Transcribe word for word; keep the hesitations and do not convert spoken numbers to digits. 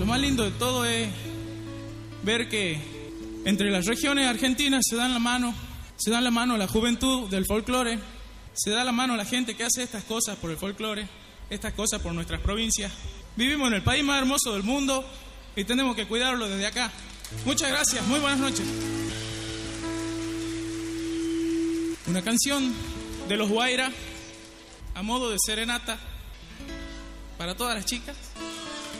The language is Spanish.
más lindo de todo es ver que entre las regiones argentinas se dan la mano, se dan la mano la juventud del folclore, se da la mano a la gente que hace estas cosas por el folclore, estas cosas por nuestras provincias. Vivimos en el país más hermoso del mundo y tenemos que cuidarlo desde acá. Muchas gracias, muy buenas noches. Una canción de los Guaira a modo de serenata para todas las chicas.